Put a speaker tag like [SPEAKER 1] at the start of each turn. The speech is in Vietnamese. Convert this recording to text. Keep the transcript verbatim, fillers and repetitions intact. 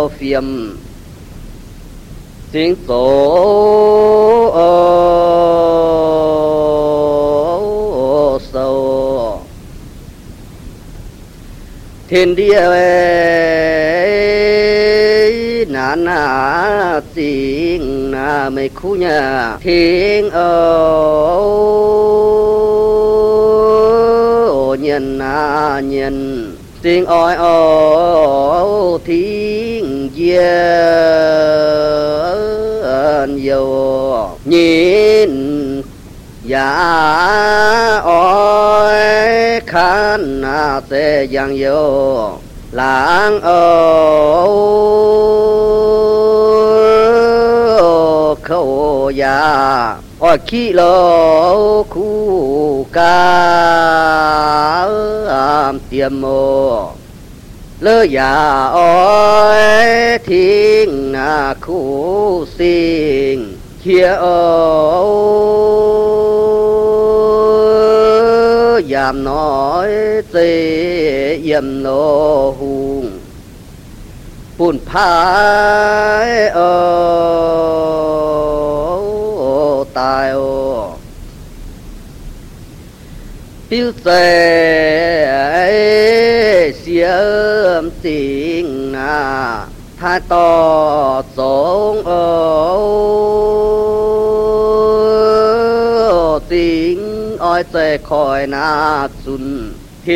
[SPEAKER 1] phiền tiếng tổ sâu thiên địa na na tiếng na mấy khu nhà thiên ô nhân na nhân tiếng oi ô thiên nhiên dầu nhìn dạ oi khăn na sẽ giang dầu lãng ô khâu ya oi khí lô khu ca tiêm mô lơ ya oi thiên na khu sinh kia ô giảm nói tê yếm nô hùng bùn phái ô tài ô tiêu tệ xiêm tình na thái to giống ô tình oi tệ khỏi na xuân